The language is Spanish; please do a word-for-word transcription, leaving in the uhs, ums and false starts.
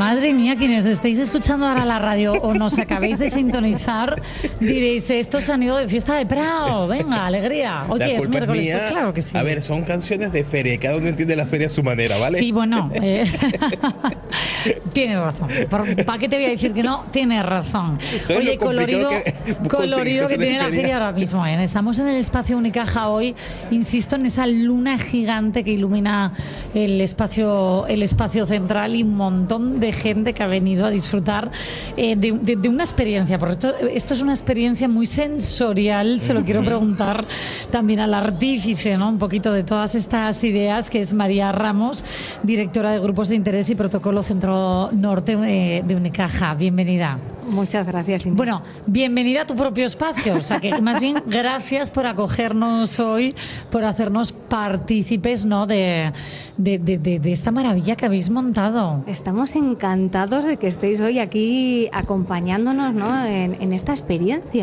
Madre mía, quienes estéis escuchando ahora la radio o nos acabéis de sintonizar, diréis, estos han ido de fiesta de Prado. Venga, alegría. Hoy que es miércoles, es mía. Pues claro que sí. A ver, son canciones de feria, cada uno entiende la feria a su manera, ¿vale? Sí, bueno, eh, tienes razón. ¿Para qué te voy a decir que no? Tienes razón. Oye, colorido que, colorido que tiene la feria ahora mismo. ¿eh? Estamos en el espacio Unicaja hoy, insisto, en esa luna gigante que ilumina el espacio, el espacio central y un montón de gente que ha venido a disfrutar eh, de, de, de una experiencia. Porque esto, esto es una experiencia muy sensorial, se lo quiero preguntar también al artífice, ¿no? Un poquito de todas estas ideas, que es María Ramos, directora de Grupos de Interés y Protocolo Centro Norte de, de Unicaja. Bienvenida. Muchas gracias, Inés. Bueno, bienvenida a tu propio espacio. O sea, que más bien gracias por acogernos hoy, por hacernos partícipes, ¿no? de, de, de, de, de esta maravilla que habéis montado. Estamos encantados de que estéis hoy aquí acompañándonos, ¿no? en, en esta experiencia.